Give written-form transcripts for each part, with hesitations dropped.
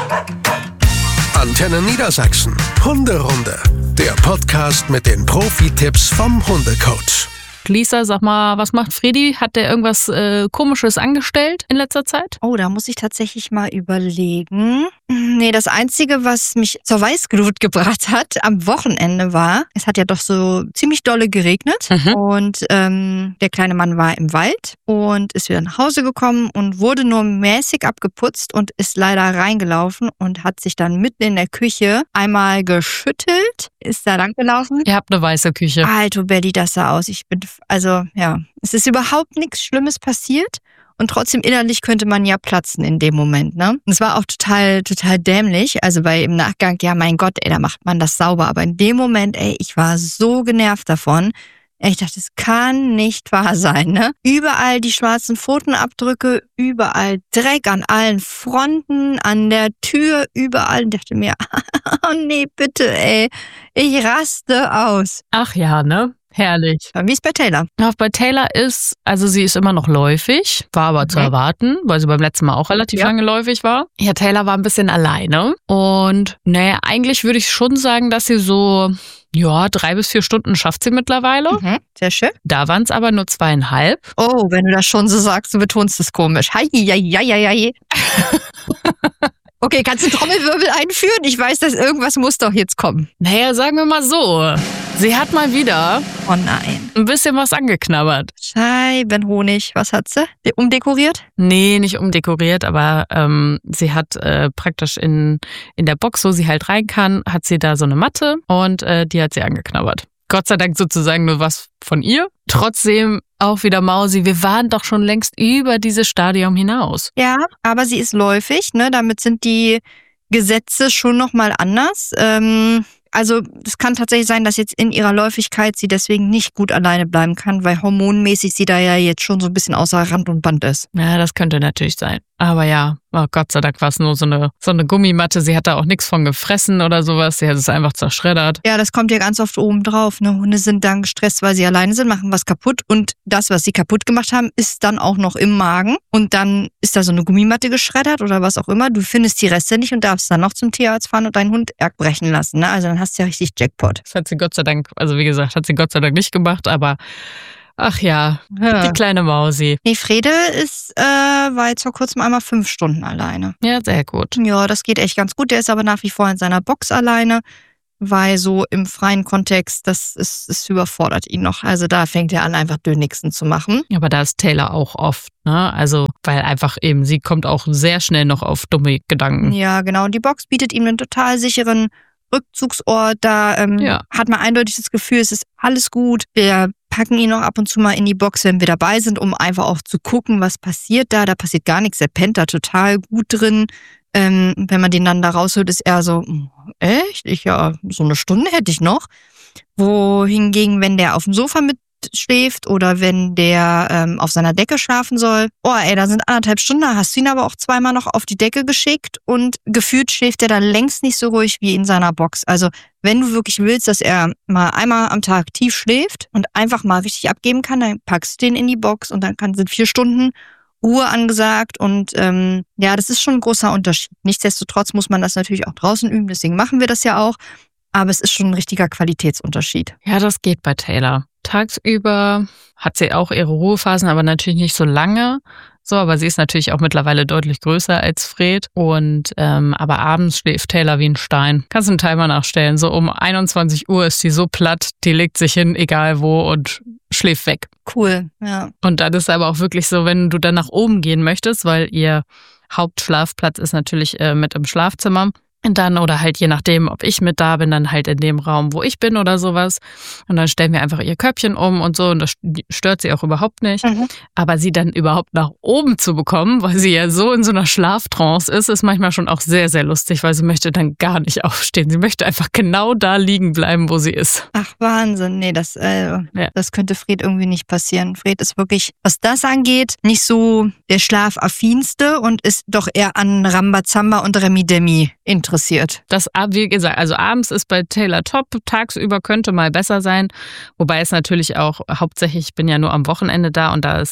Antenne Niedersachsen. Hunderunde. Der Podcast mit den Profi-Tipps vom Hundecoach. Lisa, sag mal, was macht Fredi? Hat der irgendwas Komisches angestellt in letzter Zeit? Oh, da muss ich tatsächlich mal überlegen. Nee, das Einzige, was mich zur Weißglut gebracht hat am Wochenende war, es hat ja doch so ziemlich dolle geregnet und der kleine Mann war im Wald und ist wieder nach Hause gekommen und wurde nur mäßig abgeputzt und ist leider reingelaufen und hat sich dann mitten in der Küche einmal geschüttelt, ist da lang gelaufen. Ihr habt eine weiße Küche. Alter Belly, das sah aus. Es ist überhaupt nichts Schlimmes passiert. Und trotzdem innerlich könnte man ja platzen in dem Moment, ne? Und es war auch total dämlich. Also weil im Nachgang, ja mein Gott, da macht man das sauber. Aber in dem Moment, ich war so genervt davon. Ich dachte, es kann nicht wahr sein, ne? Überall die schwarzen Pfotenabdrücke, überall Dreck an allen Fronten, an der Tür, überall. Ich dachte mir, oh nee, bitte, ich raste aus. Ach ja, ne? Herrlich. Wie ist bei Taylor? Auch bei Taylor sie ist immer noch läufig, war aber zu erwarten, weil sie beim letzten Mal auch relativ lange läufig war. Ja, Taylor war ein bisschen alleine und eigentlich würde ich schon sagen, dass sie so 3 bis 4 Stunden schafft sie mittlerweile. Sehr schön. Da waren es aber nur 2,5. Oh, wenn du das schon so sagst, du betonst es komisch. Hei. Okay, kannst du Trommelwirbel einführen? Ich weiß, dass irgendwas muss doch jetzt kommen. Naja, sagen wir mal so. Sie hat mal wieder ein bisschen was angeknabbert. Scheibenhonig. Was hat sie? Umdekoriert? Nee, nicht umdekoriert, aber sie hat praktisch in der Box, wo sie halt rein kann, hat sie da so eine Matte und die hat sie angeknabbert. Gott sei Dank sozusagen nur was von ihr. Trotzdem auch wieder Mausi, wir waren doch schon längst über dieses Stadium hinaus. Ja, aber sie ist läufig, ne? Damit sind die Gesetze schon nochmal anders. Also es kann tatsächlich sein, dass jetzt in ihrer Läufigkeit sie deswegen nicht gut alleine bleiben kann, weil hormonmäßig sie da ja jetzt schon so ein bisschen außer Rand und Band ist. Ja, das könnte natürlich sein. Aber ja, Gott sei Dank war es nur so eine Gummimatte. Sie hat da auch nichts von gefressen oder sowas. Sie hat es einfach zerschreddert. Ja, das kommt ja ganz oft oben drauf. Ne? Hunde sind dann gestresst, weil sie alleine sind, machen was kaputt. Und das, was sie kaputt gemacht haben, ist dann auch noch im Magen. Und dann ist da so eine Gummimatte geschreddert oder was auch immer. Du findest die Reste nicht und darfst dann noch zum Tierarzt fahren und deinen Hund brechen lassen. Ne? Also dann hast du ja richtig Jackpot. Das hat sie Gott sei Dank, nicht gemacht, aber ach ja, die kleine Mausi. Nee, Frede war jetzt vor kurzem einmal 5 Stunden alleine. Ja, sehr gut. Ja, das geht echt ganz gut. Der ist aber nach wie vor in seiner Box alleine, weil so im freien Kontext, das überfordert ihn noch. Also da fängt er an, einfach Dönixen zu machen. Aber da ist Taylor auch oft, ne? Also, weil einfach eben, sie kommt auch sehr schnell noch auf dumme Gedanken. Ja, genau. Und die Box bietet ihm einen total sicheren Rückzugsort. Da hat man eindeutig das Gefühl, es ist alles gut. Wir packen ihn noch ab und zu mal in die Box, wenn wir dabei sind, um einfach auch zu gucken, was passiert da. Da passiert gar nichts. Der pennt da total gut drin. Wenn man den dann da rausholt, ist er so, echt? So eine Stunde hätte ich noch. Wohingegen, wenn der auf dem Sofa mitschläft oder wenn der auf seiner Decke schlafen soll, da sind 1,5 Stunden, da hast du ihn aber auch 2-mal noch auf die Decke geschickt und gefühlt schläft er dann längst nicht so ruhig wie in seiner Box. Also wenn du wirklich willst, dass er mal einmal am Tag tief schläft und einfach mal richtig abgeben kann, dann packst du den in die Box und dann sind 4 Stunden Ruhe angesagt und das ist schon ein großer Unterschied. Nichtsdestotrotz muss man das natürlich auch draußen üben, deswegen machen wir das ja auch, aber es ist schon ein richtiger Qualitätsunterschied. Ja, das geht bei Taylor. Tagsüber hat sie auch ihre Ruhephasen, aber natürlich nicht so lange. So, aber sie ist natürlich auch mittlerweile deutlich größer als Fred. Und aber abends schläft Taylor wie ein Stein. Kannst du einen Timer nachstellen. So um 21 Uhr ist sie so platt, die legt sich hin, egal wo, und schläft weg. Cool, ja. Und dann ist aber auch wirklich so, wenn du dann nach oben gehen möchtest, weil ihr Hauptschlafplatz ist natürlich mit im Schlafzimmer. Und dann, oder halt je nachdem, ob ich mit da bin, dann halt in dem Raum, wo ich bin oder sowas. Und dann stellen wir einfach ihr Körbchen um und so und das stört sie auch überhaupt nicht. Aber sie dann überhaupt nach oben zu bekommen, weil sie ja so in so einer Schlaftrance ist manchmal schon auch sehr, sehr lustig, weil sie möchte dann gar nicht aufstehen. Sie möchte einfach genau da liegen bleiben, wo sie ist. Ach, Wahnsinn. Nee, das könnte Fred irgendwie nicht passieren. Fred ist wirklich, was das angeht, nicht so der Schlafaffinste und ist doch eher an Rambazamba und Remi Demi interessiert. Das, wie gesagt, also abends ist bei Taylor top, tagsüber könnte mal besser sein, wobei es natürlich auch hauptsächlich, ich bin ja nur am Wochenende da und da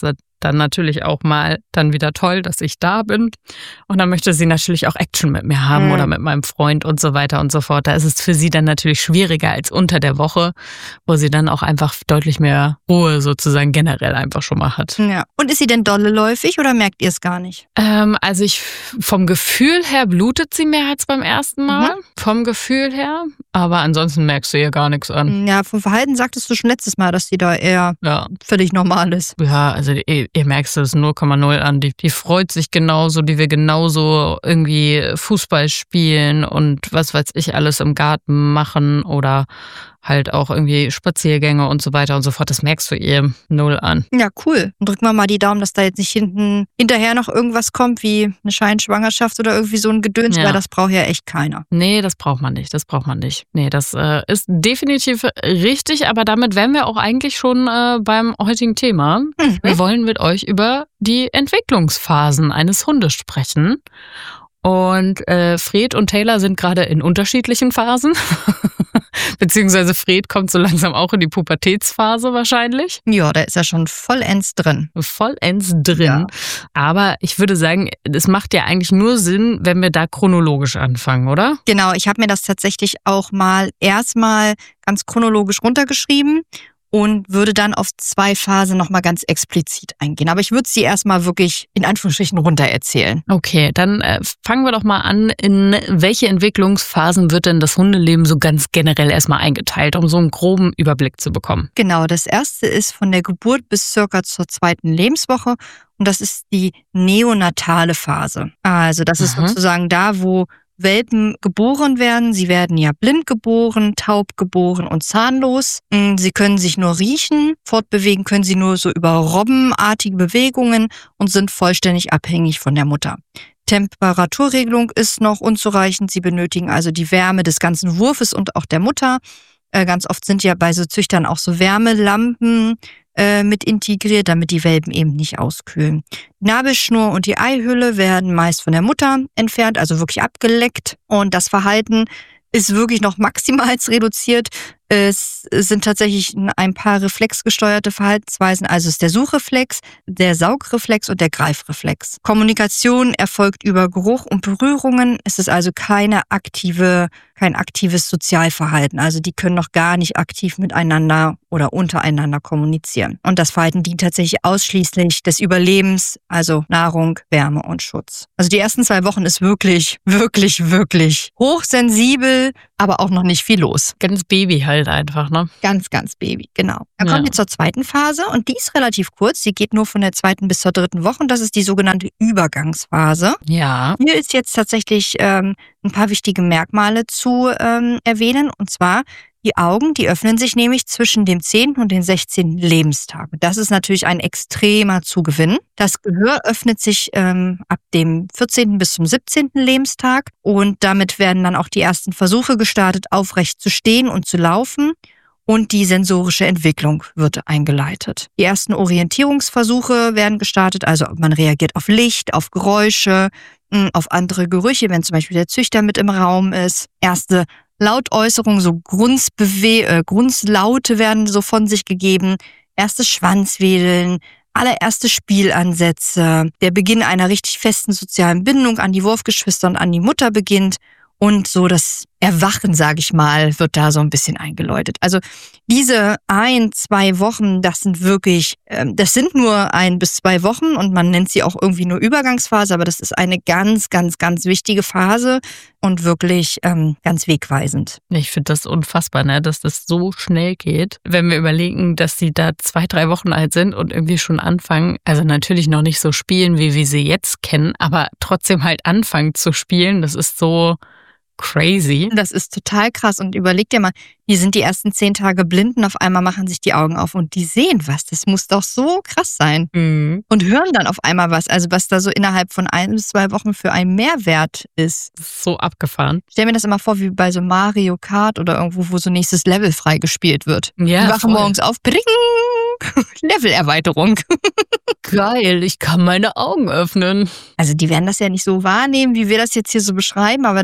dann natürlich auch mal dann wieder toll, dass ich da bin. Und dann möchte sie natürlich auch Action mit mir haben oder mit meinem Freund und so weiter und so fort. Da ist es für sie dann natürlich schwieriger als unter der Woche, wo sie dann auch einfach deutlich mehr Ruhe sozusagen generell einfach schon mal hat. Ja. Und ist sie denn dolleläufig oder merkt ihr es gar nicht? Also vom Gefühl her blutet sie mehr als beim ersten Mal. Vom Gefühl her. Aber ansonsten merkst du ihr gar nichts an. Ja, vom Verhalten sagtest du schon letztes Mal, dass sie da eher völlig normal ist. Ja, also ihr merkst es 0,0 an. Die freut sich genauso, die will genauso irgendwie Fußball spielen und was weiß ich alles im Garten machen oder halt auch irgendwie Spaziergänge und so weiter und so fort. Das merkst du ihr 0 an. Ja, cool. Und drücken wir mal die Daumen, dass da jetzt nicht hinterher noch irgendwas kommt, wie eine Scheinschwangerschaft oder irgendwie so ein Gedöns, weil das braucht ja echt keiner. Nee, das braucht man nicht. Nee, das ist definitiv richtig, aber damit wären wir auch eigentlich schon beim heutigen Thema. Wir wollen mit euch über die Entwicklungsphasen eines Hundes sprechen. Und Fred und Taylor sind gerade in unterschiedlichen Phasen. Beziehungsweise Fred kommt so langsam auch in die Pubertätsphase wahrscheinlich. Ja, da ist er schon vollends drin. Ja. Aber ich würde sagen, es macht ja eigentlich nur Sinn, wenn wir da chronologisch anfangen, oder? Genau, ich habe mir das tatsächlich auch erstmal ganz chronologisch runtergeschrieben und würde dann auf 2 Phasen nochmal ganz explizit eingehen. Aber ich würde sie erstmal wirklich in Anführungsstrichen runter erzählen. Okay, dann fangen wir doch mal an. In welche Entwicklungsphasen wird denn das Hundeleben so ganz generell erstmal eingeteilt, um so einen groben Überblick zu bekommen? Genau, das erste ist von der Geburt bis circa zur 2. Lebenswoche und das ist die neonatale Phase. Also das ist sozusagen da, wo Welpen geboren werden. Sie werden ja blind geboren, taub geboren und zahnlos. Sie können sich nur riechen, fortbewegen können sie nur so über robbenartige Bewegungen und sind vollständig abhängig von der Mutter. Temperaturregelung ist noch unzureichend. Sie benötigen also die Wärme des ganzen Wurfes und auch der Mutter. Ganz oft sind ja bei so Züchtern auch so Wärmelampen mit integriert, damit die Welpen eben nicht auskühlen. Die Nabelschnur und die Eihülle werden meist von der Mutter entfernt, also wirklich abgeleckt. Und das Verhalten ist wirklich noch maximal reduziert. Es sind tatsächlich ein paar reflexgesteuerte Verhaltensweisen, also es ist der Suchreflex, der Saugreflex und der Greifreflex. Kommunikation erfolgt über Geruch und Berührungen. Es ist also kein aktives Sozialverhalten. Also die können noch gar nicht aktiv miteinander oder untereinander kommunizieren. Und das Verhalten dient tatsächlich ausschließlich des Überlebens, also Nahrung, Wärme und Schutz. Also die ersten 2 Wochen ist wirklich, wirklich, wirklich hochsensibel, aber auch noch nicht viel los. Ganz Baby halt einfach, ne? Ganz, ganz Baby, genau. Dann kommen wir zur 2. Phase und die ist relativ kurz. Die geht nur von der 2. bis zur 3. Woche und das ist die sogenannte Übergangsphase. Ja. Hier ist jetzt tatsächlich ein paar wichtige Merkmale zu erwähnen und zwar die Augen, die öffnen sich nämlich zwischen dem 10. und dem 16. Lebenstag. Das ist natürlich ein extremer Zugewinn. Das Gehör öffnet sich ab dem 14. bis zum 17. Lebenstag und damit werden dann auch die ersten Versuche gestartet, aufrecht zu stehen und zu laufen. Und die sensorische Entwicklung wird eingeleitet. Die ersten Orientierungsversuche werden gestartet, also man reagiert auf Licht, auf Geräusche, auf andere Gerüche, wenn zum Beispiel der Züchter mit im Raum ist. Erste Lautäußerungen, so Grunzlaute werden so von sich gegeben. Erstes Schwanzwedeln, allererste Spielansätze. Der Beginn einer richtig festen sozialen Bindung an die Wurfgeschwister und an die Mutter beginnt. Und so das Erwachen, sage ich mal, wird da so ein bisschen eingeläutet. Also diese 1-2 Wochen, das sind nur 1 bis 2 Wochen und man nennt sie auch irgendwie nur Übergangsphase, aber das ist eine ganz, ganz, ganz wichtige Phase und wirklich ganz wegweisend. Ich finde das unfassbar, ne, dass das so schnell geht. Wenn wir überlegen, dass sie da 2-3 Wochen alt sind und irgendwie schon anfangen, also natürlich noch nicht so spielen, wie wir sie jetzt kennen, aber trotzdem halt anfangen zu spielen, das ist so crazy. Das ist total krass und überleg dir mal, die sind die ersten 10 Tage blind und auf einmal machen sich die Augen auf und die sehen was. Das muss doch so krass sein. Mhm. Und hören dann auf einmal was, also was da so innerhalb von 1 bis 2 Wochen für einen Mehrwert ist. So abgefahren. Stell mir das immer vor, wie bei so Mario Kart oder irgendwo, wo so nächstes Level freigespielt wird. Ja, die wachen morgens auf, bring, Levelerweiterung. Geil, ich kann meine Augen öffnen. Also die werden das ja nicht so wahrnehmen, wie wir das jetzt hier so beschreiben, aber das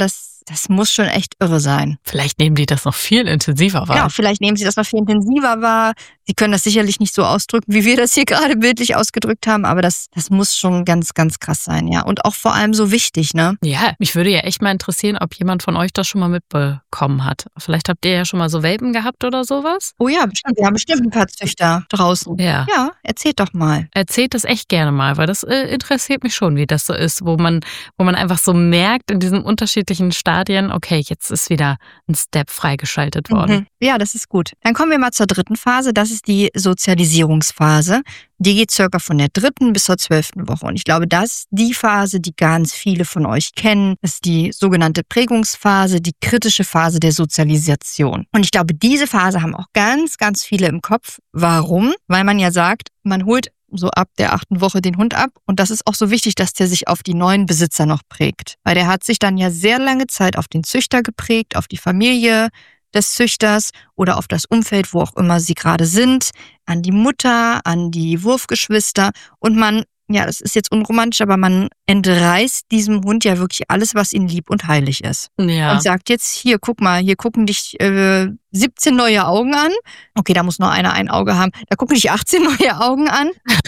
das muss schon echt irre sein. Vielleicht nehmen die das noch viel intensiver wahr. Ja, vielleicht nehmen sie das noch viel intensiver wahr. Sie können das sicherlich nicht so ausdrücken, wie wir das hier gerade bildlich ausgedrückt haben, aber das muss schon ganz, ganz krass sein, ja. Und auch vor allem so wichtig, ne? Ja, mich würde ja echt mal interessieren, ob jemand von euch das schon mal mitbekommen hat. Vielleicht habt ihr ja schon mal so Welpen gehabt oder sowas? Oh ja, bestimmt. Wir haben bestimmt ein paar Züchter draußen. Ja. Ja, erzählt doch mal. Erzählt das echt gerne mal, weil das interessiert mich schon, wie das so ist, wo man einfach so merkt in diesen unterschiedlichen Stadien, okay, jetzt ist wieder ein Step freigeschaltet worden. Ja, das ist gut. Dann kommen wir mal zur dritten Phase. Das ist die Sozialisierungsphase. Die geht circa von der 3. bis zur 12. Woche. Und ich glaube, das ist die Phase, die ganz viele von euch kennen. Das ist die sogenannte Prägungsphase, die kritische Phase der Sozialisation. Und ich glaube, diese Phase haben auch ganz, ganz viele im Kopf. Warum? Weil man ja sagt, man holt so ab der 8. Woche den Hund ab. Und das ist auch so wichtig, dass der sich auf die neuen Besitzer noch prägt. Weil der hat sich dann ja sehr lange Zeit auf den Züchter geprägt, auf die Familie des Züchters oder auf das Umfeld, wo auch immer sie gerade sind, an die Mutter, an die Wurfgeschwister. Und man, ja, das ist jetzt unromantisch, aber man entreißt diesem Hund ja wirklich alles, was ihm lieb und heilig ist. Ja. Und sagt jetzt, hier, guck mal, hier gucken dich 17 neue Augen an. Okay, da muss nur einer ein Auge haben. Da gucken dich 18 neue Augen an.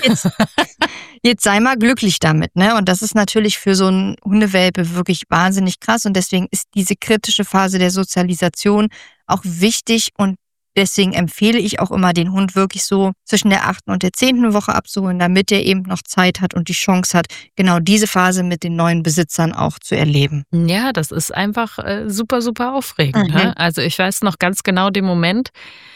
Jetzt sei mal glücklich damit, ne? Und das ist natürlich für so einen Hundewelpe wirklich wahnsinnig krass. Und deswegen ist diese kritische Phase der Sozialisation auch wichtig. Und deswegen empfehle ich auch immer, den Hund wirklich so zwischen der 8. und der 10. Woche abzuholen, damit er eben noch Zeit hat und die Chance hat, genau diese Phase mit den neuen Besitzern auch zu erleben. Ja, das ist einfach super, super aufregend. Ne? Also ich weiß noch ganz genau den Moment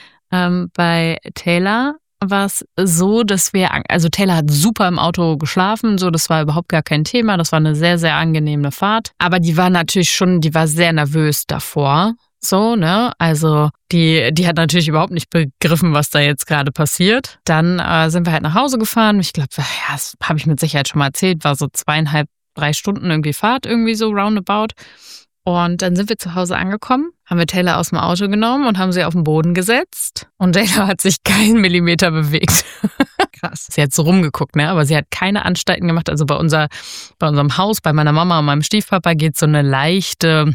bei Taylor. War es so, dass also Taylor hat super im Auto geschlafen, so, das war überhaupt gar kein Thema, das war eine sehr, sehr angenehme Fahrt. Aber die war natürlich schon, die war sehr nervös davor, so, ne, also die hat natürlich überhaupt nicht begriffen, was da jetzt gerade passiert. Dann sind wir halt nach Hause gefahren, ich glaube, ja, das habe ich mit Sicherheit schon mal erzählt, war so 2,5, 3 Stunden irgendwie Fahrt, irgendwie so roundabout. Und dann sind wir zu Hause angekommen, haben wir Taylor aus dem Auto genommen und haben sie auf den Boden gesetzt. Und Taylor hat sich keinen Millimeter bewegt. Krass. Sie hat so rumgeguckt, ne? Aber sie hat keine Anstalten gemacht. Also bei unserem Haus, bei meiner Mama und meinem Stiefpapa geht so eine leichte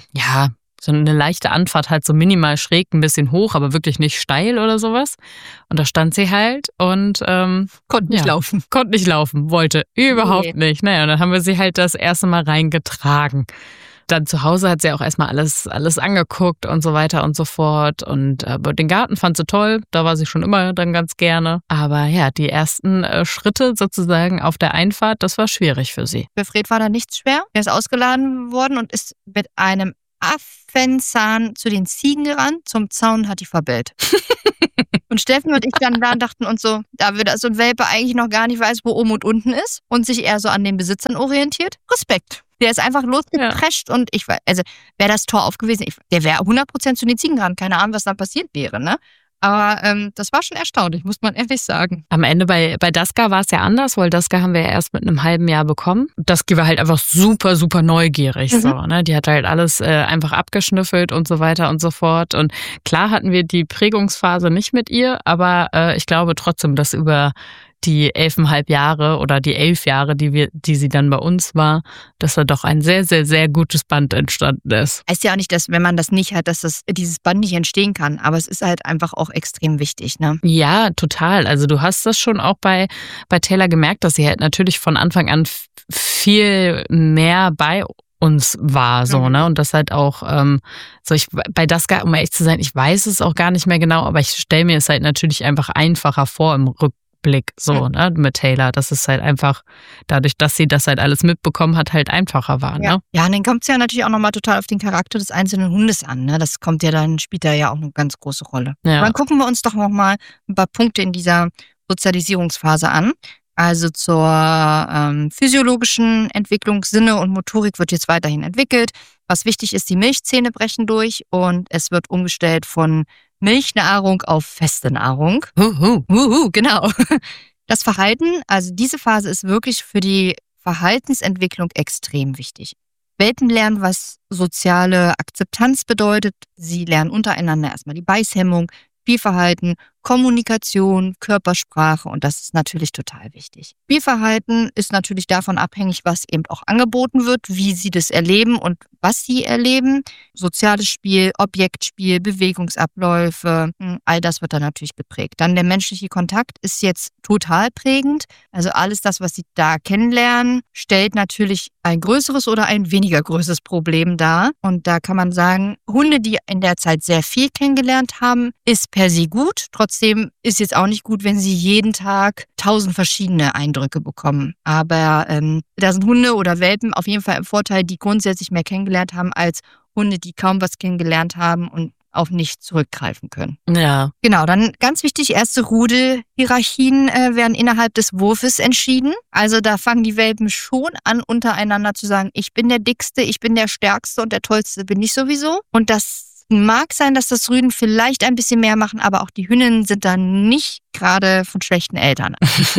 Anfahrt halt so minimal schräg, ein bisschen hoch, aber wirklich nicht steil oder sowas. Und da stand sie halt und konnte nicht laufen, wollte überhaupt nicht. Naja, und dann haben wir sie halt das erste Mal reingetragen. Dann zu Hause hat sie auch erstmal alles angeguckt und so weiter und so fort. Und den Garten fand sie toll, da war sie schon immer dann ganz gerne. Aber ja, die ersten Schritte sozusagen auf der Einfahrt, das war schwierig für sie. Für Fred war da nichts schwer. Er ist ausgeladen worden und ist mit einem Affenzahn zu den Ziegen gerannt, zum Zaun hat die verbellt. Und Steffen und ich dann da dachten uns so, da wir so ein Welpe eigentlich noch gar nicht weiß, wo oben und unten ist und sich eher so an den Besitzern orientiert, Respekt. Der ist einfach losgeprescht und ich weiß, also wäre das Tor aufgewesen, der wäre 100% zu den Ziegen gerannt. Keine Ahnung, was dann passiert wäre, ne? Aber das war schon erstaunlich, muss man ehrlich sagen. Am Ende bei Daska war es ja anders, weil Daska haben wir ja erst mit einem halben Jahr bekommen. Daska war halt einfach super, super neugierig. So, ne? Die hat halt alles einfach abgeschnüffelt und so weiter und so fort. Und klar hatten wir die Prägungsphase nicht mit ihr, aber ich glaube trotzdem, dass über die 11,5 Jahre oder die 11 Jahre, die sie dann bei uns war, dass da doch ein sehr, sehr, sehr gutes Band entstanden ist. Heißt ja auch nicht, dass wenn man das nicht hat, dass dieses Band nicht entstehen kann, aber es ist halt einfach auch extrem wichtig, ne? Ja, total. Also du hast das schon auch bei Taylor gemerkt, dass sie halt natürlich von Anfang an viel mehr bei uns war, so, ne? Und das halt auch, bei Daska, um ehrlich zu sein, ich weiß es auch gar nicht mehr genau, aber ich stelle mir es halt natürlich einfach einfacher vor im Rückblick, so, ne, mit Taylor, dass es halt einfach, dadurch, dass sie das halt alles mitbekommen hat, halt einfacher war, ne? Ja, und dann kommt es ja natürlich auch nochmal total auf den Charakter des einzelnen Hundes an, ne? Das kommt ja dann, spielt da ja auch eine ganz große Rolle. Ja. Dann gucken wir uns doch nochmal ein paar Punkte in dieser Sozialisierungsphase an. Also zur physiologischen Entwicklung, Sinne und Motorik wird jetzt weiterhin entwickelt. Was wichtig ist, die Milchzähne brechen durch und es wird umgestellt von Milchnahrung auf feste Nahrung. Genau. Das Verhalten, also diese Phase ist wirklich für die Verhaltensentwicklung extrem wichtig. Welpen lernen, was soziale Akzeptanz bedeutet. Sie lernen untereinander erstmal die Beißhemmung, Spielverhalten Kommunikation, Körpersprache und das ist natürlich total wichtig. Spielverhalten ist natürlich davon abhängig, was eben auch angeboten wird, wie sie das erleben und was sie erleben. Soziales Spiel, Objektspiel, Bewegungsabläufe, all das wird dann natürlich geprägt. Dann der menschliche Kontakt ist jetzt total prägend. Also alles das, was sie da kennenlernen, stellt natürlich ein größeres oder ein weniger größeres Problem dar. Und da kann man sagen, Hunde, die in der Zeit sehr viel kennengelernt haben, ist per se gut. Trotzdem ist jetzt auch nicht gut, wenn sie jeden Tag 1000 verschiedene Eindrücke bekommen. Aber da sind Hunde oder Welpen auf jeden Fall im Vorteil, die grundsätzlich mehr kennengelernt haben als Hunde, die kaum was kennengelernt haben und auf nichts zurückgreifen können. Ja. Genau, dann ganz wichtig, erste Rudelhierarchien werden innerhalb des Wurfes entschieden. Also da fangen die Welpen schon an, untereinander zu sagen, ich bin der Dickste, ich bin der Stärkste und der Tollste bin ich sowieso. Und das mag sein, dass das Rüden vielleicht ein bisschen mehr machen, aber auch die Hündinnen sind dann nicht gerade von schlechten Eltern.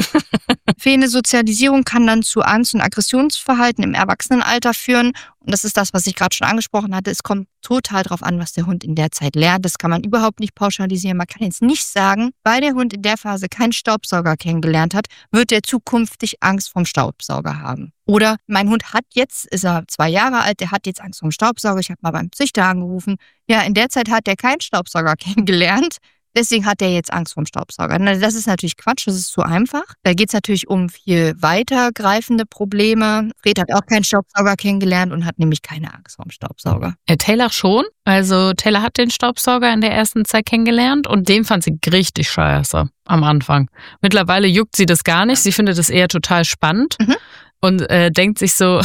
Fehlende Sozialisierung kann dann zu Angst- und Aggressionsverhalten im Erwachsenenalter führen. Und das ist das, was ich gerade schon angesprochen hatte. Es kommt total drauf an, was der Hund in der Zeit lernt. Das kann man überhaupt nicht pauschalisieren. Man kann jetzt nicht sagen, weil der Hund in der Phase keinen Staubsauger kennengelernt hat, wird er zukünftig Angst vom Staubsauger haben. Oder mein Hund hat jetzt, ist er 2 Jahre alt, der hat jetzt Angst vom Staubsauger. Ich habe mal beim Züchter angerufen. Ja, in der Zeit hat er keinen Staubsauger kennengelernt. Deswegen hat er jetzt Angst vorm Staubsauger. Das ist natürlich Quatsch, das ist zu einfach. Da geht es natürlich um viel weitergreifende Probleme. Fred hat auch keinen Staubsauger kennengelernt und hat nämlich keine Angst vorm Staubsauger. Taylor schon. Also Taylor hat den Staubsauger in der ersten Zeit kennengelernt und den fand sie richtig scheiße am Anfang. Mittlerweile juckt sie das gar nicht. Sie findet es eher total spannend. Und denkt sich so,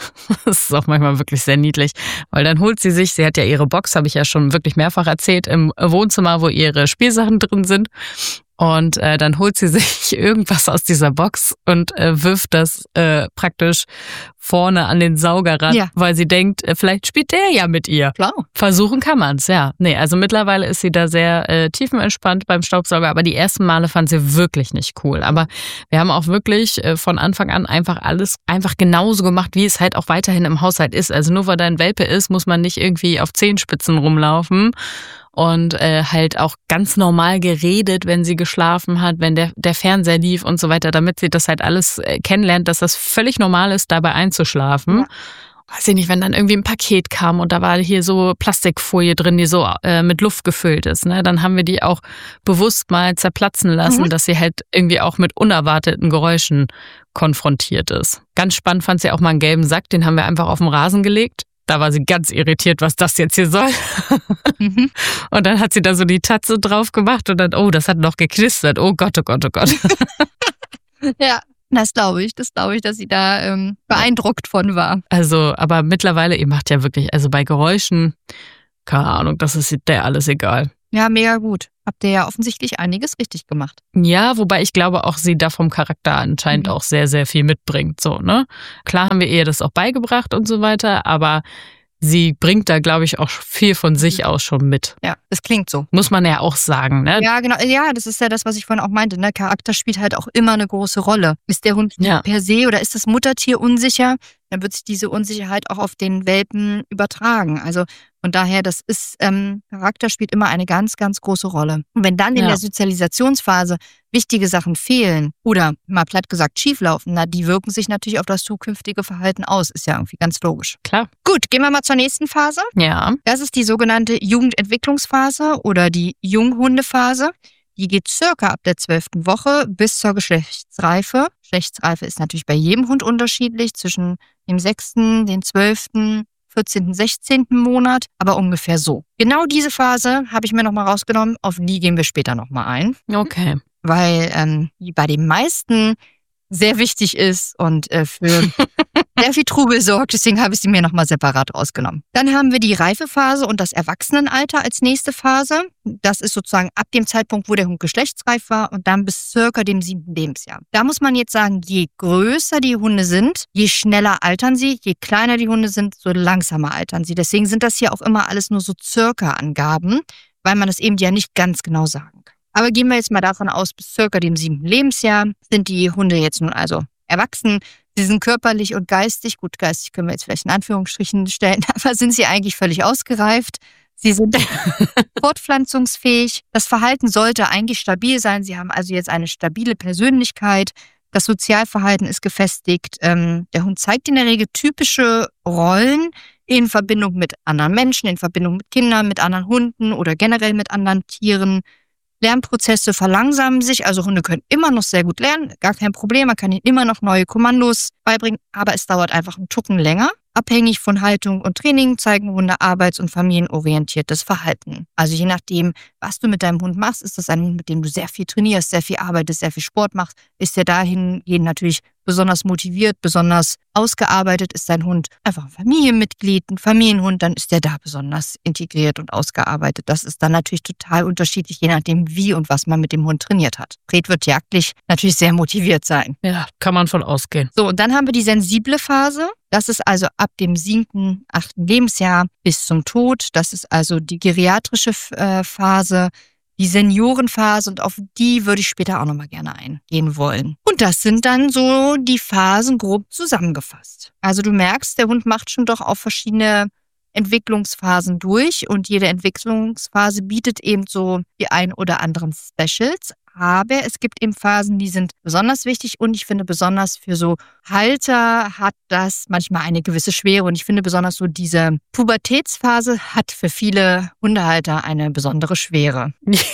das ist auch manchmal wirklich sehr niedlich, weil dann holt sie hat ja ihre Box, habe ich ja schon wirklich mehrfach erzählt, im Wohnzimmer, wo ihre Spielsachen drin sind. Und dann holt sie sich irgendwas aus dieser Box und wirft das praktisch vorne an den Sauger ran, weil sie denkt, vielleicht spielt der ja mit ihr. Klar. Versuchen kann man's, ja. Nee, also mittlerweile ist sie da sehr tiefenentspannt beim Staubsauger, aber die ersten Male fand sie wirklich nicht cool. Aber wir haben auch wirklich von Anfang an einfach alles einfach genauso gemacht, wie es halt auch weiterhin im Haushalt ist. Also nur weil da ein Welpe ist, muss man nicht irgendwie auf Zehenspitzen rumlaufen. Und halt auch ganz normal geredet, wenn sie geschlafen hat, wenn der Fernseher lief und so weiter, damit sie das halt alles kennenlernt, dass das völlig normal ist, dabei einzuschlafen. Ja. Weiß ich nicht, wenn dann irgendwie ein Paket kam und da war hier so Plastikfolie drin, die so mit Luft gefüllt ist, ne? Dann haben wir die auch bewusst mal zerplatzen lassen, dass sie halt irgendwie auch mit unerwarteten Geräuschen konfrontiert ist. Ganz spannend fand sie auch mal einen gelben Sack, den haben wir einfach auf den Rasen gelegt. Da war sie ganz irritiert, was das jetzt hier soll. Und dann hat sie da so die Tatze drauf gemacht und dann, oh, das hat noch geknistert. Oh Gott, oh Gott, oh Gott. Ja, das glaube ich, dass sie da beeindruckt von war. Also, aber mittlerweile, ihr macht ja wirklich, also bei Geräuschen, keine Ahnung, das ist der alles egal. Ja, mega gut. Habt ihr ja offensichtlich einiges richtig gemacht. Ja, wobei ich glaube auch, sie da vom Charakter anscheinend auch sehr, sehr viel mitbringt. So, ne? Klar haben wir ihr das auch beigebracht und so weiter, aber sie bringt da, glaube ich, auch viel von sich aus schon mit. Ja, das klingt so. Muss man ja auch sagen, ne? Ja, genau. Ja, das ist ja das, was ich vorhin auch meinte. Ne? Charakter spielt halt auch immer eine große Rolle. Ist der Hund per se oder ist das Muttertier unsicher, dann wird sich diese Unsicherheit auch auf den Welpen übertragen. Also von daher, das ist, Charakter spielt immer eine ganz, ganz große Rolle. Und wenn dann in der Sozialisationsphase wichtige Sachen fehlen oder mal platt gesagt schieflaufen, na, die wirken sich natürlich auf das zukünftige Verhalten aus. Ist ja irgendwie ganz logisch. Klar. Gut, gehen wir mal zur nächsten Phase. Ja. Das ist die sogenannte Jugendentwicklungsphase oder die Junghundephase. Die geht circa ab der 12. Woche bis zur Geschlechtsreife. Geschlechtsreife ist natürlich bei jedem Hund unterschiedlich, zwischen dem 6., den 12., 14., 16. Monat, aber ungefähr so. Genau diese Phase habe ich mir nochmal rausgenommen, auf die gehen wir später nochmal ein. Okay. Weil die bei den meisten sehr wichtig ist und für sehr viel Trubel sorgt. Deswegen habe ich sie mir nochmal separat rausgenommen. Dann haben wir die Reifephase und das Erwachsenenalter als nächste Phase. Das ist sozusagen ab dem Zeitpunkt, wo der Hund geschlechtsreif war und dann bis circa dem 7. Lebensjahr. Da muss man jetzt sagen, je größer die Hunde sind, je schneller altern sie, je kleiner die Hunde sind, so langsamer altern sie. Deswegen sind das hier auch immer alles nur so circa Angaben, weil man das eben ja nicht ganz genau sagen kann. Aber gehen wir jetzt mal davon aus, bis circa dem 7. Lebensjahr sind die Hunde jetzt nun also erwachsen. Sie sind körperlich und geistig, gut, geistig können wir jetzt vielleicht in Anführungsstrichen stellen, aber sind sie eigentlich völlig ausgereift. Sie sind fortpflanzungsfähig. Das Verhalten sollte eigentlich stabil sein. Sie haben also jetzt eine stabile Persönlichkeit. Das Sozialverhalten ist gefestigt. Der Hund zeigt in der Regel typische Rollen in Verbindung mit anderen Menschen, in Verbindung mit Kindern, mit anderen Hunden oder generell mit anderen Tieren. Lernprozesse verlangsamen sich, also Hunde können immer noch sehr gut lernen, gar kein Problem, man kann ihnen immer noch neue Kommandos beibringen, aber es dauert einfach einen Tucken länger. Abhängig von Haltung und Training zeigen Hunde arbeits- und familienorientiertes Verhalten. Also je nachdem, was du mit deinem Hund machst, ist das ein Hund, mit dem du sehr viel trainierst, sehr viel arbeitest, sehr viel Sport machst, ist der dahingehend natürlich besonders motiviert, besonders ausgearbeitet. Ist dein Hund einfach ein Familienmitglied, ein Familienhund, dann ist der da besonders integriert und ausgearbeitet. Das ist dann natürlich total unterschiedlich, je nachdem, wie und was man mit dem Hund trainiert hat. Fred wird jagdlich natürlich sehr motiviert sein. Ja, kann man von ausgehen. So, und dann haben wir die sensible Phase. Das ist also ab dem 7., 8. Lebensjahr bis zum Tod. Das ist also die geriatrische Phase, die Seniorenphase, und auf die würde ich später auch nochmal gerne eingehen wollen. Und das sind dann so die Phasen grob zusammengefasst. Also du merkst, der Hund macht schon doch auch verschiedene Entwicklungsphasen durch und jede Entwicklungsphase bietet eben so die ein oder anderen Specials. Aber es gibt eben Phasen, die sind besonders wichtig und ich finde besonders für so Halter hat das manchmal eine gewisse Schwere und ich finde besonders so diese Pubertätsphase hat für viele Hundehalter eine besondere Schwere.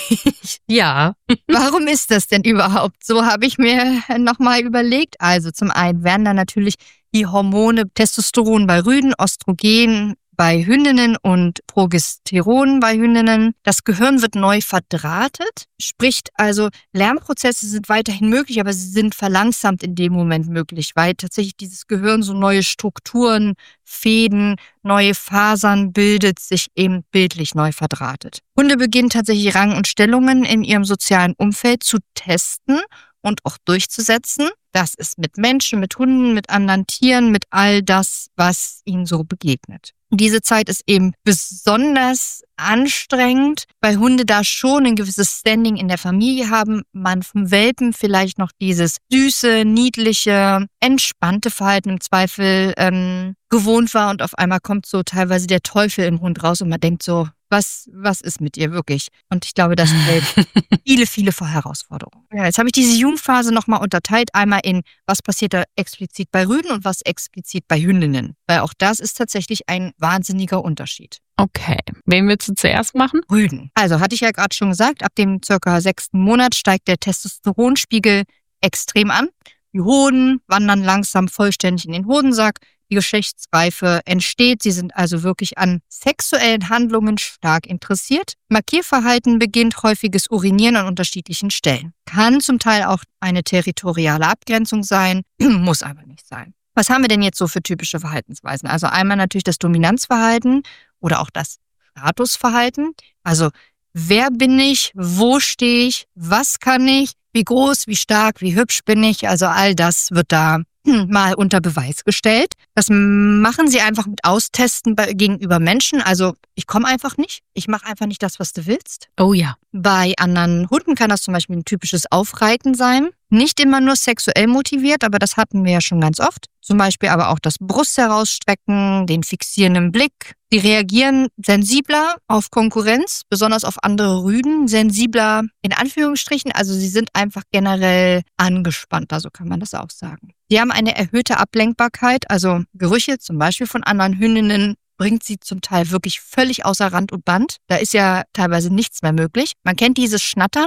Ja. Warum ist das denn überhaupt so, habe ich mir nochmal überlegt. Also zum einen werden da natürlich die Hormone Testosteron bei Rüden, Östrogen bei Hündinnen und Progesteron bei Hündinnen. Das Gehirn wird neu verdrahtet, sprich also Lernprozesse sind weiterhin möglich, aber sie sind verlangsamt in dem Moment möglich, weil tatsächlich dieses Gehirn so neue Strukturen, Fäden, neue Fasern bildet, sich eben bildlich neu verdrahtet. Hunde beginnen tatsächlich Rang und Stellungen in ihrem sozialen Umfeld zu testen und auch durchzusetzen. Das ist mit Menschen, mit Hunden, mit anderen Tieren, mit all das, was ihnen so begegnet. Diese Zeit ist eben besonders anstrengend, weil Hunde da schon ein gewisses Standing in der Familie haben. Man vom Welpen vielleicht noch dieses süße, niedliche, entspannte Verhalten im Zweifel gewohnt war und auf einmal kommt so teilweise der Teufel im Hund raus und man denkt so, was ist mit ihr wirklich? Und ich glaube, das stellt viele Herausforderungen. Ja, jetzt habe ich diese Jugendphase nochmal unterteilt. Einmal in, was passiert da explizit bei Rüden und was explizit bei Hündinnen. Weil auch das ist tatsächlich ein wahnsinniger Unterschied. Okay. Wen willst du zuerst machen? Rüden. Also hatte ich ja gerade schon gesagt, ab dem circa 6. Monat steigt der Testosteronspiegel extrem an. Die Hoden wandern langsam vollständig in den Hodensack. Die Geschlechtsreife entsteht. Sie sind also wirklich an sexuellen Handlungen stark interessiert. Markierverhalten beginnt, häufiges Urinieren an unterschiedlichen Stellen. Kann zum Teil auch eine territoriale Abgrenzung sein, muss aber nicht sein. Was haben wir denn jetzt so für typische Verhaltensweisen? Also einmal natürlich das Dominanzverhalten oder auch das Statusverhalten. Also wer bin ich, wo stehe ich, was kann ich, wie groß, wie stark, wie hübsch bin ich. Also all das wird da mal unter Beweis gestellt. Das machen sie einfach mit Austesten gegenüber Menschen. Also ich komme einfach nicht. Ich mache einfach nicht das, was du willst. Oh ja. Bei anderen Hunden kann das zum Beispiel ein typisches Aufreiten sein. Nicht immer nur sexuell motiviert, aber das hatten wir ja schon ganz oft. Zum Beispiel aber auch das Brust herausstrecken, den fixierenden Blick. Sie reagieren sensibler auf Konkurrenz, besonders auf andere Rüden. Sensibler in Anführungsstrichen, also sie sind einfach generell angespannter, so kann man das auch sagen. Sie haben eine erhöhte Ablenkbarkeit, also Gerüche zum Beispiel von anderen Hündinnen bringt sie zum Teil wirklich völlig außer Rand und Band. Da ist ja teilweise nichts mehr möglich. Man kennt dieses Schnattern,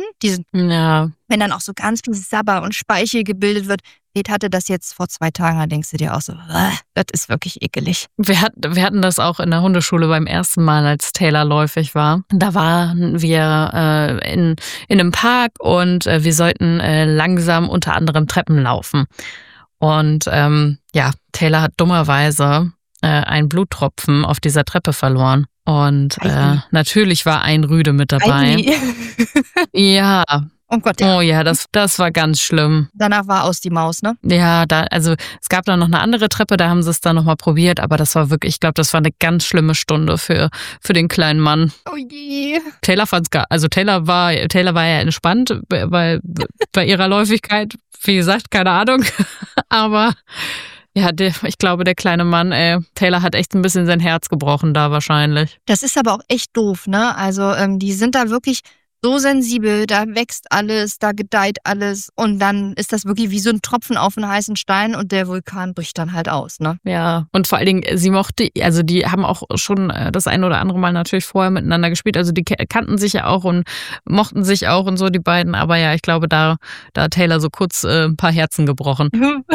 wenn dann auch so ganz viel Sabber und Speichel gebildet wird. Fred hatte das jetzt vor 2 Tagen, da denkst du dir auch so, das ist wirklich ekelig. Wir hatten das auch in der Hundeschule beim ersten Mal, als Taylor läufig war. Da waren wir in einem Park und wir sollten langsam unter anderem Treppen laufen. Und Taylor hat dummerweise einen Bluttropfen auf dieser Treppe verloren. Und natürlich war ein Rüde mit dabei. Ja. Oh Gott, ja. Oh ja, das war ganz schlimm. Danach war aus die Maus, ne? Ja, es gab dann noch eine andere Treppe, da haben sie es dann nochmal probiert, aber das war wirklich, ich glaube, das war eine ganz schlimme Stunde für den kleinen Mann. Oh je. Taylor war ja entspannt, weil bei ihrer Läufigkeit, wie gesagt, keine Ahnung, aber Ja, ich glaube, der kleine Mann, Taylor hat echt ein bisschen sein Herz gebrochen da wahrscheinlich. Das ist aber auch echt doof, ne? Also die sind da wirklich so sensibel, da wächst alles, da gedeiht alles und dann ist das wirklich wie so ein Tropfen auf einen heißen Stein und der Vulkan bricht dann halt aus, ne? Ja, und vor allen Dingen, die haben auch schon das ein oder andere Mal natürlich vorher miteinander gespielt, also die kannten sich ja auch und mochten sich auch und so, die beiden, aber ja, ich glaube, da hat Taylor so kurz ein paar Herzen gebrochen.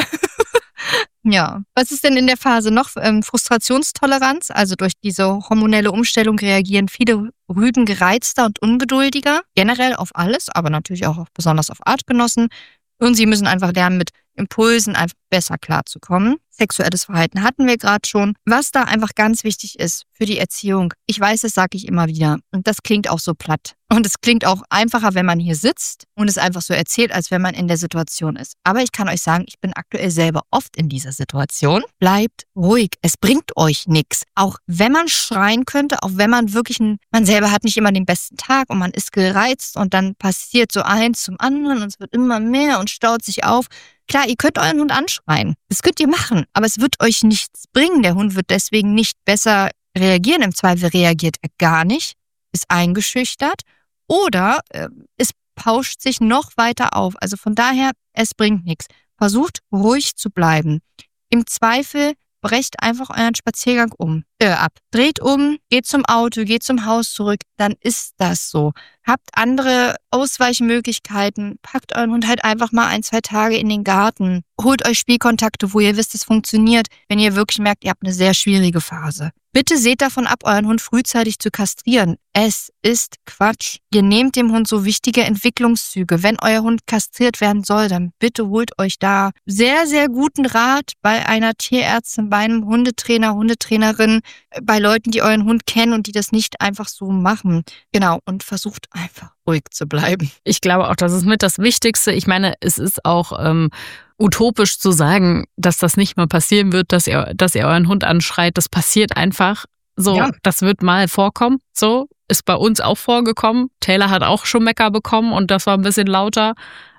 Ja. Was ist denn in der Phase noch? Frustrationstoleranz. Also durch diese hormonelle Umstellung reagieren viele Rüden gereizter und ungeduldiger. Generell auf alles, aber natürlich auch besonders auf Artgenossen. Und sie müssen einfach lernen, mit Impulsen einfach besser klarzukommen. Sexuelles Verhalten hatten wir gerade schon. Was da einfach ganz wichtig ist für die Erziehung, ich weiß, das sage ich immer wieder und das klingt auch so platt. Und es klingt auch einfacher, wenn man hier sitzt und es einfach so erzählt, als wenn man in der Situation ist. Aber ich kann euch sagen, ich bin aktuell selber oft in dieser Situation. Bleibt ruhig, es bringt euch nichts. Auch wenn man schreien könnte, auch wenn man wirklich, man selber hat nicht immer den besten Tag und man ist gereizt und dann passiert so eins zum anderen und es wird immer mehr und staut sich auf. Klar, ihr könnt euren Hund anschreien. Das könnt ihr machen, aber es wird euch nichts bringen. Der Hund wird deswegen nicht besser reagieren. Im Zweifel reagiert er gar nicht, ist eingeschüchtert oder es pauscht sich noch weiter auf. Also von daher, es bringt nichts. Versucht ruhig zu bleiben. Im Zweifel brecht einfach euren Spaziergang ab. Dreht um, geht zum Auto, geht zum Haus zurück, dann ist das so. Habt andere Ausweichmöglichkeiten, packt euren Hund halt einfach mal 1-2 Tage in den Garten. Holt euch Spielkontakte, wo ihr wisst, es funktioniert, wenn ihr wirklich merkt, ihr habt eine sehr schwierige Phase. Bitte seht davon ab, euren Hund frühzeitig zu kastrieren. Es ist Quatsch. Ihr nehmt dem Hund so wichtige Entwicklungszüge. Wenn euer Hund kastriert werden soll, dann bitte holt euch da sehr, sehr guten Rat bei einer Tierärztin, bei einem Hundetrainer, Hundetrainerin, bei Leuten, die euren Hund kennen und die das nicht einfach so machen. Genau, und versucht einfach ruhig zu bleiben. Ich glaube auch, das ist mit das Wichtigste. Ich meine, es ist auch utopisch zu sagen, dass das nicht mal passieren wird, dass ihr euren Hund anschreit. Das passiert einfach. So, ja. Das wird mal vorkommen. So, ist bei uns auch vorgekommen. Taylor hat auch schon Mecker bekommen und das war ein bisschen lauter.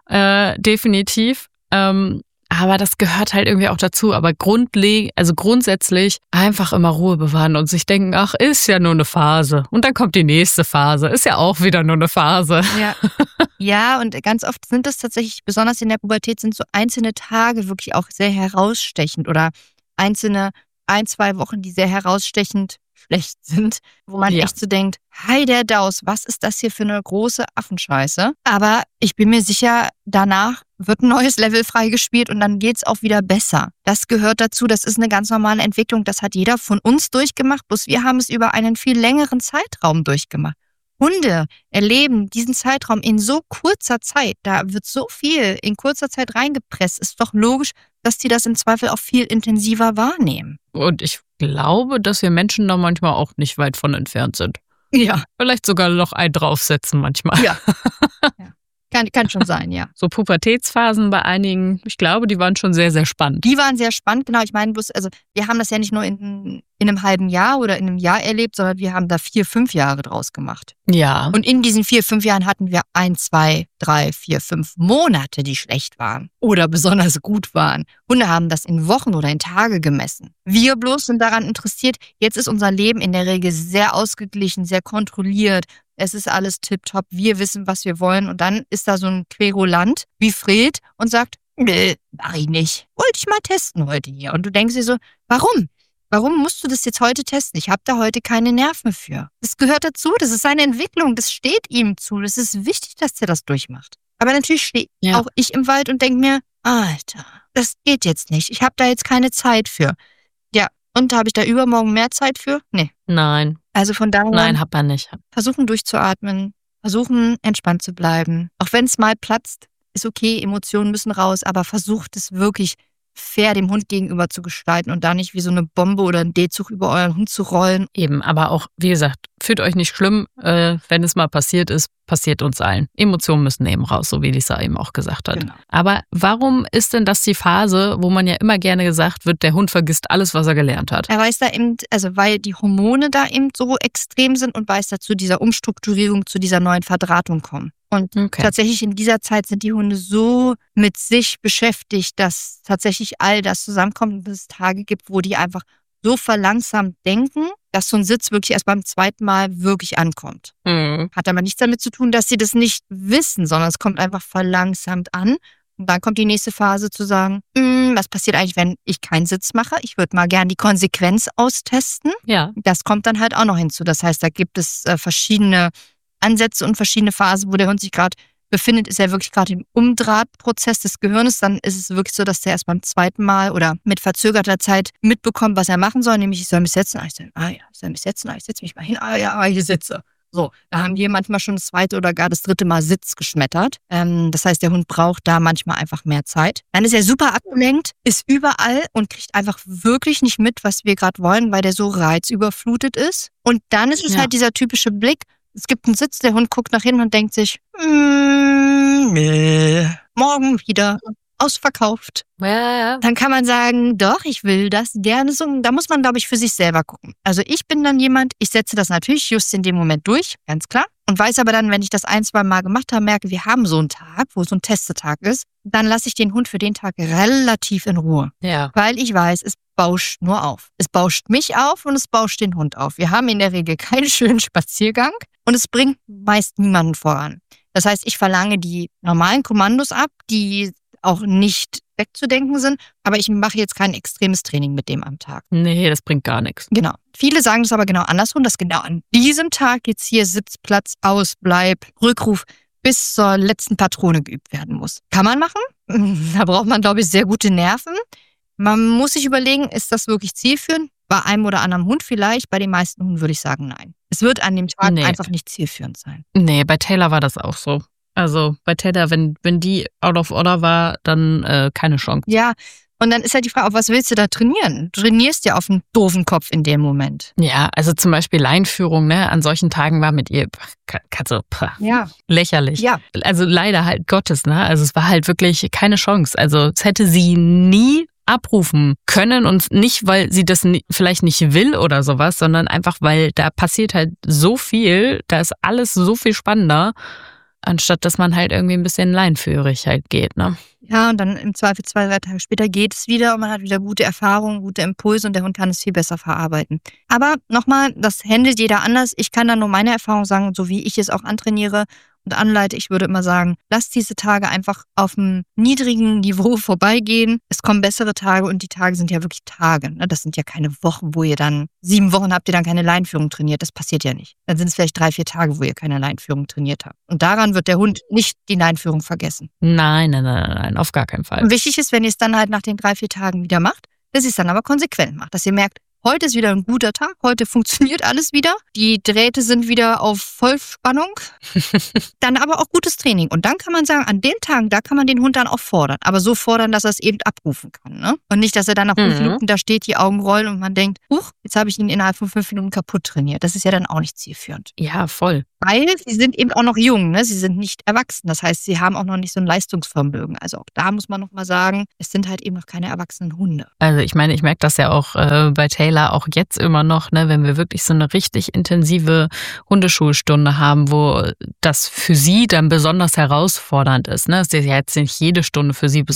Definitiv. Aber das gehört halt irgendwie auch dazu. Aber grundsätzlich einfach immer Ruhe bewahren und sich denken, ach, ist ja nur eine Phase. Und dann kommt die nächste Phase. Ist ja auch wieder nur eine Phase. Ja. Ja, und ganz oft sind das tatsächlich, besonders in der Pubertät, sind so einzelne Tage wirklich auch sehr herausstechend oder einzelne 1-2 Wochen, die sehr herausstechend schlecht sind, wo man echt so denkt, hi der Daus, was ist das hier für eine große Affenscheiße? Aber ich bin mir sicher, danach wird ein neues Level freigespielt und dann geht's auch wieder besser. Das gehört dazu, das ist eine ganz normale Entwicklung, das hat jeder von uns durchgemacht, bloß wir haben es über einen viel längeren Zeitraum durchgemacht. Hunde erleben diesen Zeitraum in so kurzer Zeit, da wird so viel in kurzer Zeit reingepresst, ist doch logisch, dass die das im Zweifel auch viel intensiver wahrnehmen. Und ich glaube, dass wir Menschen da manchmal auch nicht weit von entfernt sind. Ja. Vielleicht sogar noch einen draufsetzen manchmal. Ja. Ja. Kann schon sein, ja. So Pubertätsphasen bei einigen, ich glaube, die waren schon sehr, sehr spannend. Die waren sehr spannend, genau. Ich meine, wir haben das ja nicht nur in einem halben Jahr oder in einem Jahr erlebt, sondern wir haben da 4-5 Jahre draus gemacht. Ja. Und in diesen 4-5 Jahren hatten wir 1, 2, 3, 4, 5 Monate, die schlecht waren oder besonders gut waren. Hunde haben das in Wochen oder in Tage gemessen. Wir bloß sind daran interessiert, jetzt ist unser Leben in der Regel sehr ausgeglichen, sehr kontrolliert. Es ist alles tipptopp, wir wissen, was wir wollen. Und dann ist da so ein Querulant wie Fred und sagt, nö, mach ich nicht. Wollte ich mal testen heute hier. Und du denkst dir so, warum? Warum musst du das jetzt heute testen? Ich habe da heute keine Nerven für. Das gehört dazu, das ist seine Entwicklung, das steht ihm zu. Das ist wichtig, dass er das durchmacht. Aber natürlich stehe auch ich im Wald und denke mir, Alter, das geht jetzt nicht. Ich habe da jetzt keine Zeit für. Ja, und habe ich da übermorgen mehr Zeit für? Nee. Nein. Also von daher. Nein, hat man nicht. Versuchen durchzuatmen, versuchen entspannt zu bleiben. Auch wenn es mal platzt, ist okay, Emotionen müssen raus, aber versucht es wirklich fair dem Hund gegenüber zu gestalten und da nicht wie so eine Bombe oder ein D-Zug über euren Hund zu rollen. Eben, aber auch, wie gesagt, fühlt euch nicht schlimm, wenn es mal passiert ist, passiert uns allen. Emotionen müssen eben raus, so wie Lisa eben auch gesagt hat. Genau. Aber warum ist denn das die Phase, wo man ja immer gerne gesagt wird, der Hund vergisst alles, was er gelernt hat? Er weiß da eben, also weil die Hormone da eben so extrem sind und weil es da zu dieser Umstrukturierung, zu dieser neuen Verdrahtung kommt. Und tatsächlich in dieser Zeit sind die Hunde so mit sich beschäftigt, dass tatsächlich all das zusammenkommt und es Tage gibt, wo die einfach so verlangsamt denken, dass so ein Sitz wirklich erst beim zweiten Mal wirklich ankommt. Hat aber nichts damit zu tun, dass sie das nicht wissen, sondern es kommt einfach verlangsamt an. Und dann kommt die nächste Phase zu sagen, was passiert eigentlich, wenn ich keinen Sitz mache? Ich würde mal gern die Konsequenz austesten. Ja. Das kommt dann halt auch noch hinzu. Das heißt, da gibt es verschiedene Ansätze und verschiedene Phasen, wo der Hund sich gerade befindet, ist er wirklich gerade im Umdrahtprozess des Gehirnes. Dann ist es wirklich so, dass der erst beim zweiten Mal oder mit verzögerter Zeit mitbekommt, was er machen soll. Nämlich, ich soll mich setzen. Ich soll mich setzen. Ich setze mich mal hin. Ich sitze. So, da haben wir manchmal schon das zweite oder gar das dritte Mal Sitz geschmettert. Das heißt, der Hund braucht da manchmal einfach mehr Zeit. Dann ist er super abgelenkt, ist überall und kriegt einfach wirklich nicht mit, was wir gerade wollen, weil der so reizüberflutet ist. Und dann ist es halt dieser typische Blick. Es gibt einen Sitz, der Hund guckt nach hinten und denkt sich, morgen wieder ausverkauft. Ja. Dann kann man sagen, doch, ich will das gerne so. Da muss man, glaube ich, für sich selber gucken. Also ich bin dann jemand, ich setze das natürlich just in dem Moment durch, ganz klar. Und weiß aber dann, wenn ich das 1-2 Mal gemacht habe, merke, wir haben so einen Tag, wo so ein Testetag ist, dann lasse ich den Hund für den Tag relativ in Ruhe. Ja. Weil ich weiß, es bauscht nur auf. Es bauscht mich auf und es bauscht den Hund auf. Wir haben in der Regel keinen schönen Spaziergang und es bringt meist niemanden voran. Das heißt, ich verlange die normalen Kommandos ab, die auch nicht wegzudenken sind, aber ich mache jetzt kein extremes Training mit dem am Tag. Nee, das bringt gar nichts. Genau. Viele sagen das aber genau andersrum, dass genau an diesem Tag jetzt hier Sitzplatz, Ausbleib, Rückruf bis zur letzten Patrone geübt werden muss. Kann man machen. Da braucht man, glaube ich, sehr gute Nerven. Man muss sich überlegen, ist das wirklich zielführend? Bei einem oder anderen Hund vielleicht, bei den meisten Hunden würde ich sagen, nein. Es wird an dem Tag einfach nicht zielführend sein. Nee, bei Taylor war das auch so. Also bei Taylor, wenn die out of order war, dann keine Chance. Ja, und dann ist halt die Frage, auf was willst du da trainieren? Du trainierst ja auf einen doofen Kopf in dem Moment. Ja, also zum Beispiel Leinführung, ne? An solchen Tagen war mit ihr Katze, lächerlich. Ja. Also leider halt Gottes, ne? Also es war halt wirklich keine Chance. Also es hätte sie nie abrufen können und nicht, weil sie das vielleicht nicht will oder sowas, sondern einfach, weil da passiert halt so viel, da ist alles so viel spannender, anstatt dass man halt irgendwie ein bisschen leinführig halt geht, ne? Ja, und dann im Zweifel 2-3 Tage später geht es wieder und man hat wieder gute Erfahrungen, gute Impulse und der Hund kann es viel besser verarbeiten. Aber nochmal, das handelt jeder anders. Ich kann da nur meine Erfahrung sagen, so wie ich es auch antrainiere und anleite. Ich würde immer sagen, lasst diese Tage einfach auf einem niedrigen Niveau vorbeigehen. Es kommen bessere Tage und die Tage sind ja wirklich Tage. Ne? Das sind ja keine Wochen, wo ihr dann 7 Wochen habt ihr dann keine Leinführung trainiert. Das passiert ja nicht. Dann sind es vielleicht 3-4 Tage, wo ihr keine Leinführung trainiert habt. Und daran wird der Hund nicht die Leinführung vergessen. Nein, auf gar keinen Fall. Und wichtig ist, wenn ihr es dann halt nach den 3-4 Tagen wieder macht, dass ihr es dann aber konsequent macht. Dass ihr merkt, heute ist wieder ein guter Tag, heute funktioniert alles wieder. Die Drähte sind wieder auf Vollspannung. Dann aber auch gutes Training. Und dann kann man sagen, an den Tagen, da kann man den Hund dann auch fordern. Aber so fordern, dass er es eben abrufen kann. Ne? Und nicht, dass er dann nach 5 Minuten da steht, die Augen rollen und man denkt, jetzt habe ich ihn innerhalb von 5 Minuten kaputt trainiert. Das ist ja dann auch nicht zielführend. Ja, voll. Weil sie sind eben auch noch jung, ne? Sie sind nicht erwachsen. Das heißt, sie haben auch noch nicht so ein Leistungsvermögen. Also auch da muss man noch mal sagen, es sind halt eben noch keine erwachsenen Hunde. Also ich meine, ich merke das ja auch bei Taylor auch jetzt immer noch, ne, wenn wir wirklich so eine richtig intensive Hundeschulstunde haben, wo das für sie dann besonders herausfordernd ist. Ne? Es ist ja jetzt nicht jede Stunde für sie besonders